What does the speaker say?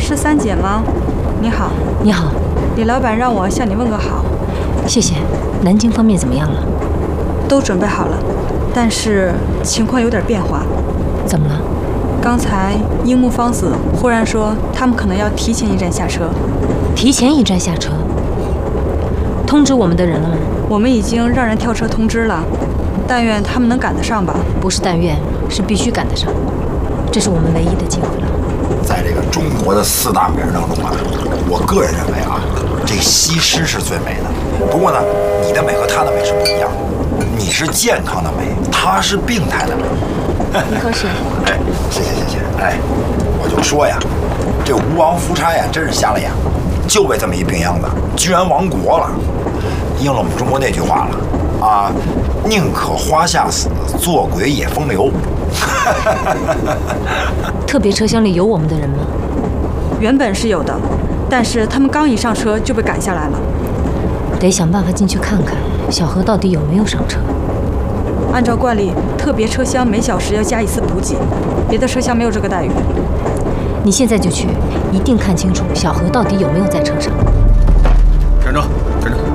是三姐吗？你好。 你好， 李老板让我向你问个好。 谢谢。南京方面怎么样了？ 都准备好了，但是情况有点变化。 怎么了？ 刚才樱木芳子忽然说，他们可能要提前一站下车。 提前一站下车？通知我们的人了吗？ 我们已经让人跳车通知了，但愿他们能赶得上吧。 不是但愿，是必须赶得上，这是我们唯一的机会了。 在这个中国的4大美人当中啊，我个人认为啊，这西施是最美的。不过呢，你的美和她的美是不一样的，你是健康的美，她是病态的美。 你喝水。 哎，谢谢。哎，我就说呀，这吴王夫差呀，真是瞎了眼，就为这么一病秧子，居然亡国了，应了我们中国那句话了啊，宁可花下死，做鬼也风流。 特别车厢里有我们的人吗？ 原本是有的，但是他们刚一上车就被赶下来了。 得想办法进去看看，小何到底有没有上车。 按照惯例，特别车厢每小时要加1次补给，别的车厢没有这个待遇。 你现在就去，一定看清楚小何到底有没有在车上。 站住！站住！